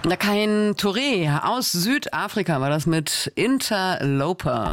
Kein Touré aus Südafrika war das mit Interloper.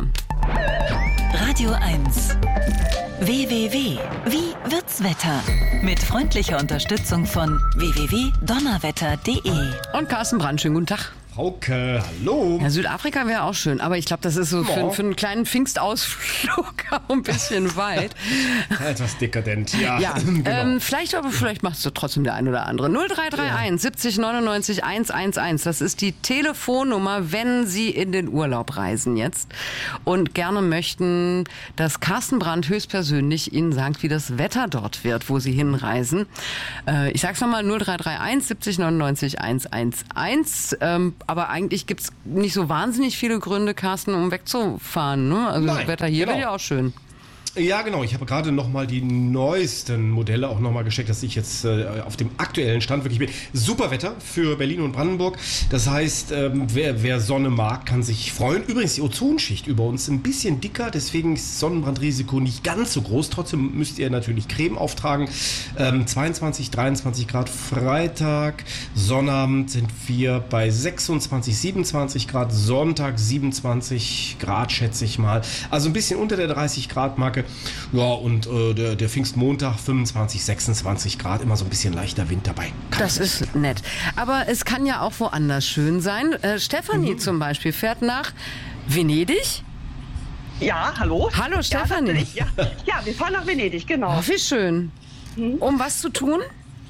Radio 1. WWW. Wie wird's Wetter? Mit freundlicher Unterstützung von www.donnerwetter.de. Und Carsten Brandt, schönen guten Tag. Frauke, hallo. Ja, Südafrika wäre auch schön, aber ich glaube, das ist so für einen kleinen Pfingstausflug auch ein bisschen weit. Etwas dekadent, ja. Ja, genau. Vielleicht macht es trotzdem der ein oder andere. 0331 70 99 111, das ist die Telefonnummer, wenn Sie in den Urlaub reisen jetzt und gerne möchten, dass Carsten Brandt höchstpersönlich Ihnen sagt, wie das Wetter dort wird, wo Sie hinreisen. Ich sag's nochmal, 0331 70 99 111. Aber eigentlich gibt's nicht so wahnsinnig viele Gründe, Carsten, um wegzufahren. Ne? Also Nein, das Wetter hier wird ja auch schön. Ja, genau. Ich habe gerade nochmal die neuesten Modelle auch nochmal gecheckt, dass ich jetzt auf dem aktuellen Stand wirklich bin. Super Wetter für Berlin und Brandenburg. Das heißt, wer Sonne mag, kann sich freuen. Übrigens, die Ozonschicht über uns ein bisschen dicker, deswegen ist das Sonnenbrandrisiko nicht ganz so groß. Trotzdem müsst ihr natürlich Creme auftragen. 22, 23 Grad Freitag. Sonnabend sind wir bei 26, 27 Grad. Sonntag 27 Grad, schätze ich mal. Also ein bisschen unter der 30 Grad Marke. Ja, und der Pfingstmontag 25, 26 Grad, immer so ein bisschen leichter Wind dabei. Das ist nett. Aber es kann ja auch woanders schön sein. Stefanie zum Beispiel fährt nach Venedig. Ja, hallo. Hallo Stefanie. Ja, wir fahren nach Venedig, genau. Oh, wie schön. Um was zu tun?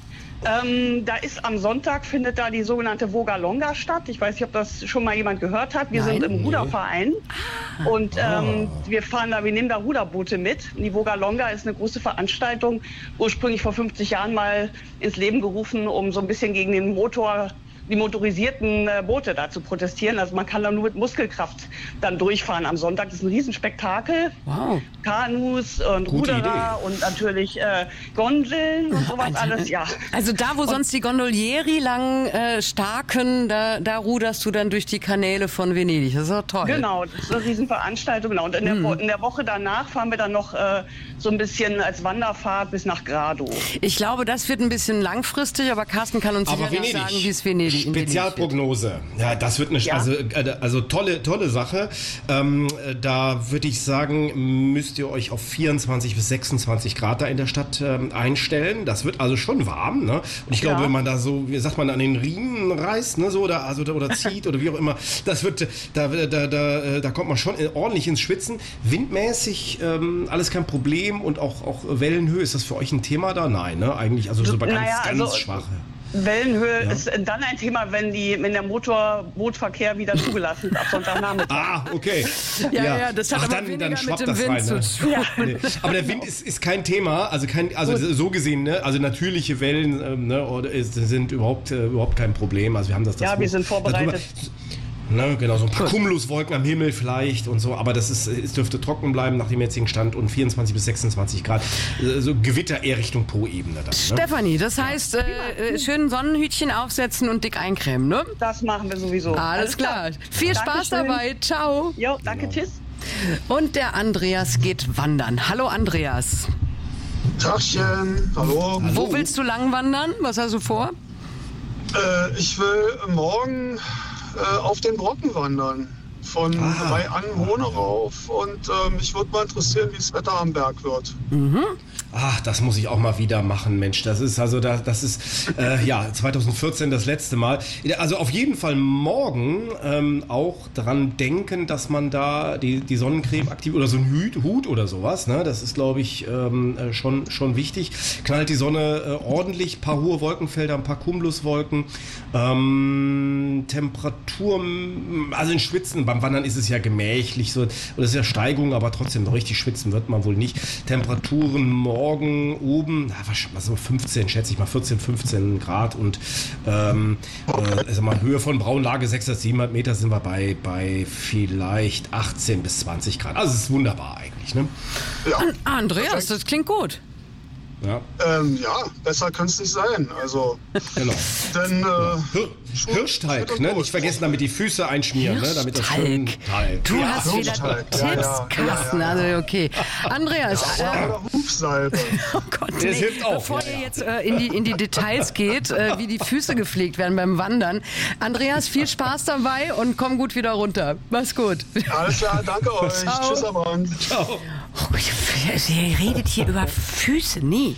Da ist am Sonntag, findet da die sogenannte Voga Longa statt. Ich weiß nicht, ob das schon mal jemand gehört hat. Wir sind im Ruderverein und wir nehmen da Ruderboote mit. Die Voga Longa ist eine große Veranstaltung, ursprünglich vor 50 Jahren mal ins Leben gerufen, um so ein bisschen gegen die motorisierten Boote da zu protestieren. Also man kann da nur mit Muskelkraft dann durchfahren am Sonntag. Das ist ein Riesenspektakel. Wow. Kanus und Ruderer und natürlich Gondeln und sowas alles, ja. Also da, wo sonst die Gondolieri lang starken, da ruderst du dann durch die Kanäle von Venedig. Das ist doch toll. Genau, das ist eine Riesenveranstaltung. Genau. Und in der Woche danach fahren wir dann noch so ein bisschen als Wanderfahrt bis nach Grado. Ich glaube, das wird ein bisschen langfristig, aber Carsten kann uns sicher sagen, wie es Venedig Spezialprognose. Ja, das wird also tolle Sache. Da würde ich sagen, müsst ihr euch auf 24 bis 26 Grad da in der Stadt einstellen. Das wird also schon warm, ne? Und ich glaube, wenn man da so, wie sagt man, an den Riemen reißt, ne, so oder zieht oder wie auch immer, das wird da kommt man schon ordentlich ins Schwitzen. Windmäßig alles kein Problem und auch Wellenhöhe, ist das für euch ein Thema da? Nein, ne? Eigentlich also so ganz schwache. Wellenhöhe ist dann ein Thema, wenn der Motorbootverkehr wieder zugelassen ist ab Sonntagnachmittag. Okay. Ja, das hat aber weniger mit dem Wind zu tun. Nee. Aber der Wind ist kein Thema, also so gesehen, ne? Also natürliche Wellen sind überhaupt kein Problem. Also wir haben das. Ja, wir sind vorbereitet. Ne, genau, so ein paar Cumuluswolken am Himmel vielleicht und so, aber es dürfte trocken bleiben nach dem jetzigen Stand und 24 bis 26 Grad, so Gewitter eher Richtung Po-Ebene dann. Ne? Stefanie, das heißt, schön Sonnenhütchen aufsetzen und dick eincremen, ne? Das machen wir sowieso. Alles klar. Viel Spaß dabei. Ciao. Jo, danke, tschüss. Und der Andreas geht wandern. Hallo Andreas. Tagchen, hallo. Wo willst du lang wandern? Was hast du vor? Ich will morgen auf den Brocken wandern. Von Rhein an Hohne rauf und mich würde mal interessieren, wie das Wetter am Berg wird. Ach, das muss ich auch mal wieder machen, Mensch. Das ist 2014 das letzte Mal. Also auf jeden Fall morgen auch dran denken, dass man da die Sonnencreme aktiv oder so ein Hut oder sowas, ne? Das ist, glaube ich, schon wichtig. Knallt die Sonne ordentlich, paar hohe Wolkenfelder, ein paar Cumuluswolken. Temperatur, also in Schwitzen, beim Wandern ist es ja gemächlich, so, oder es ist ja Steigung, aber trotzdem noch richtig schwitzen wird man wohl nicht. Temperaturen morgen oben, was so 15, schätze ich mal, 14, 15 Grad und also mal Höhe von Braunlage 600, 700 Meter sind wir bei vielleicht 18 bis 20 Grad. Also es ist wunderbar eigentlich, ne? Ja. Andreas, das klingt gut. Ja. Ja, besser könnte es nicht sein. Also, Genau. denn Hirschtalg, ne? Nicht vergessen, damit die Füße einschmieren, ne? Damit das schön Talg. Du hast wieder Hirschtalg. Tipps, Ja. Carsten. Also okay. Andreas, oder Hufsalbe. oh Gott, Das hilft auch. bevor ihr jetzt in die Details geht, wie die Füße gepflegt werden beim Wandern. Andreas, viel Spaß dabei und komm gut wieder runter. Mach's gut. Alles klar, danke euch. Ciao. Tschüss, am Abend. Ciao. Oh, ihr redet hier über Füße, nie.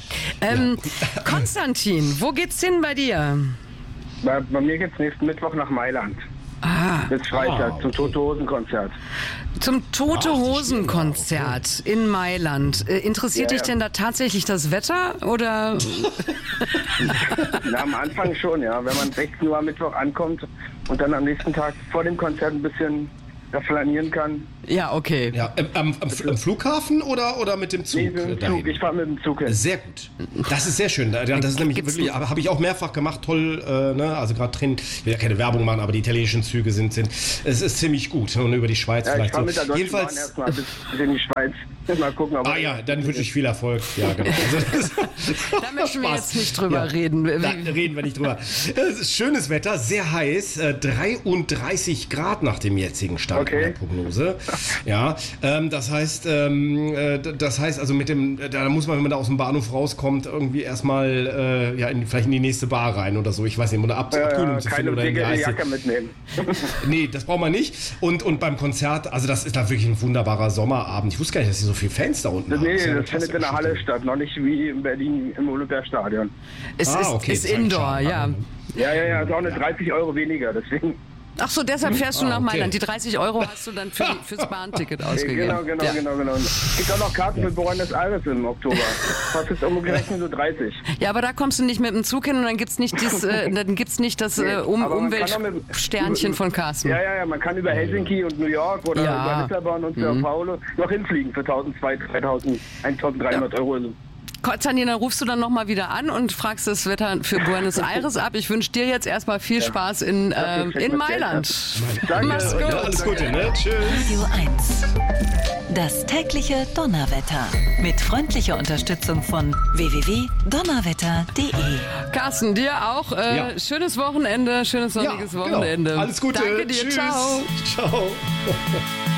Konstantin, wo geht's hin bei dir? Bei mir geht's nächsten Mittwoch nach Mailand. Bis Freitag zum Tote Hosen Konzert. Zum Tote Hosen Konzert in Mailand. Interessiert dich denn da tatsächlich das Wetter oder? Na, am Anfang schon, ja. Wenn man 16 Uhr am Mittwoch ankommt und dann am nächsten Tag vor dem Konzert ein bisschen da flanieren kann. Ja, okay. Ja, am Flughafen oder mit dem Zug? Nee, mit dem dahin? Zug. Ich fahre mit dem Zug hin. Sehr gut. Das ist sehr schön. Das ist nämlich wirklich, habe ich auch mehrfach gemacht, toll, ne? Also gerade drin, ich will ja keine Werbung machen, aber die italienischen Züge sind es ist ziemlich gut. Und über die Schweiz Ja, ich vielleicht fahre so. mit der Deutschen Bahn Jedenfalls, erstmal bis in die Schweiz. Mal gucken, ob dann wünsche ich viel Erfolg. Ja, genau. Also, Da möchten wir Spaß. jetzt nicht drüber reden. Da reden wir nicht drüber. Es ist schönes Wetter, sehr heiß, 33 Grad nach dem jetzigen Stand in der Prognose. Ja, das heißt also da muss man, wenn man da aus dem Bahnhof rauskommt, irgendwie erstmal vielleicht in die nächste Bar rein oder so. Ich weiß nicht, um eine Abkühlung zu finden oder in die Jacke mitnehmen. Nee, das braucht man nicht. Und beim Konzert, also das ist da wirklich ein wunderbarer Sommerabend. Ich wusste gar nicht, dass sie so viele Fans da unten haben. Nee, Das ist ja eine das findet klasse in der Halle Geschichte. statt, noch nicht wie in Berlin im Olympiastadion. Es okay, ist das ist ein Indoor, Charme. ja. Ja, ist auch eine 30 Euro weniger, deswegen. Ach so, deshalb fährst du nach okay. Mailand. Die 30 Euro hast du dann fürs Bahnticket ausgegeben. Genau. Ja. Es gibt auch noch Karten für Buenos Aires im Oktober. Kostet umgerechnet so 30. Ja, aber da kommst du nicht mit dem Zug hin und dann gibt's nicht das aber man kann auch mit- Umweltsternchen von Carsten. Ja, man kann über Helsinki und New York oder Ja. über Lissabon und Sao Paulo noch hinfliegen für 1.300 Euro. Konstantin, dann rufst du dann nochmal wieder an und fragst das Wetter für Buenos Aires ab. Ich wünsche dir jetzt erstmal viel Spaß in Mailand. Danke. Mach's gut. Ja, alles Gute, ne? Tschüss. Radio 1. Das tägliche Donnerwetter. Mit freundlicher Unterstützung von www.donnerwetter.de. Carsten, dir auch. Schönes Wochenende, schönes sonniges Wochenende. Genau. Alles Gute. Danke dir. Tschüss. Ciao. Ciao.